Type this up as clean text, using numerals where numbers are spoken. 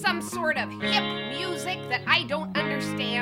some sort of hip music that I don't understand?